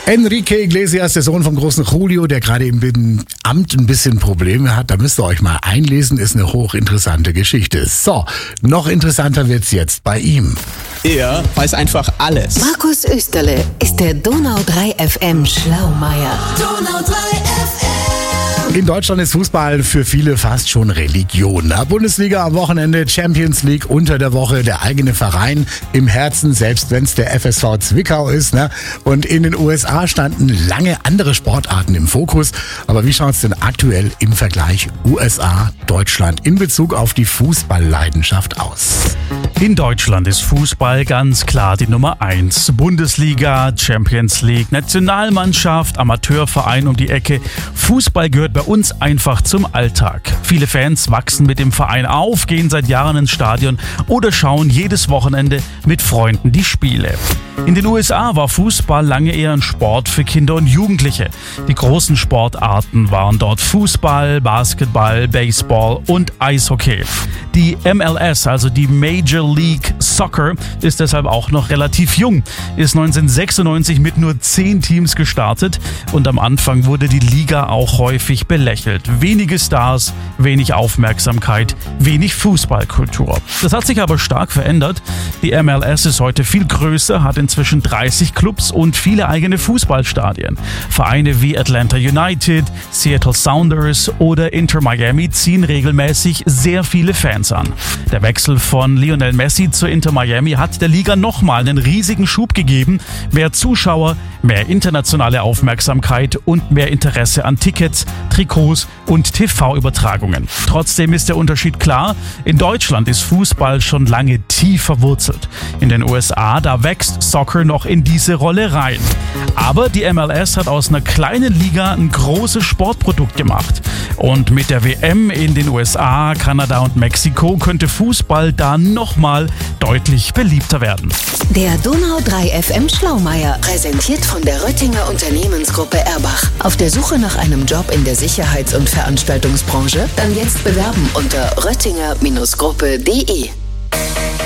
Enrique Iglesias, der Sohn vom großen Julio, der gerade im Amt ein bisschen Probleme hat. Da müsst ihr euch mal einlesen, ist eine hochinteressante Geschichte. So, noch interessanter wird's jetzt bei ihm. Er weiß einfach alles. Markus Österle ist der Donau 3 FM Schlaumeier. Donau 3 FM. In Deutschland ist Fußball für viele fast schon Religion. Bundesliga am Wochenende, Champions League unter der Woche, der eigene Verein im Herzen, selbst wenn es der FSV Zwickau ist. Und in den USA standen lange andere Sportarten im Fokus. Aber wie schaut es denn aktuell im Vergleich USA-Deutschland in Bezug auf die Fußballleidenschaft aus? In Deutschland ist Fußball ganz klar die Nummer 1. Bundesliga, Champions League, Nationalmannschaft, Amateurverein um die Ecke. Fußball gehört bei uns einfach zum Alltag. Viele Fans wachsen mit dem Verein auf, gehen seit Jahren ins Stadion oder schauen jedes Wochenende mit Freunden die Spiele. In den USA war Fußball lange eher ein Sport für Kinder und Jugendliche. Die großen Sportarten waren dort Fußball, Basketball, Baseball und Eishockey. Die MLS, also die Major League Soccer, ist deshalb auch noch relativ jung. Ist 1996 mit nur 10 Teams gestartet und am Anfang wurde die Liga auch häufig belächelt. Wenige Stars, wenig Aufmerksamkeit, wenig Fußballkultur. Das hat sich aber stark verändert. Die MLS ist heute viel größer, hat inzwischen 30 Clubs und viele eigene Fußballstadien. Vereine wie Atlanta United, Seattle Sounders oder Inter Miami ziehen regelmäßig sehr viele Fans an. Der Wechsel von Lionel Messi zu Inter Miami hat der Liga nochmal einen riesigen Schub gegeben. Mehr Zuschauer, mehr internationale Aufmerksamkeit und mehr Interesse an Tickets, Trikots und TV-Übertragungen. Trotzdem ist der Unterschied klar. In Deutschland ist Fußball schon lange tief verwurzelt. In den USA, da wächst Soccer noch in diese Rolle rein. Aber die MLS hat aus einer kleinen Liga ein großes Sportprodukt gemacht. Und mit der WM in den USA, Kanada und Mexiko könnte Fußball da nochmal deutlich beliebter werden. Der Donau 3 FM Schlaumeier, präsentiert von der Röttinger Unternehmensgruppe Erbach. Auf der Suche nach einem Job in der Sicherheits- und Veranstaltungsbranche? Dann jetzt bewerben unter röttinger-gruppe.de.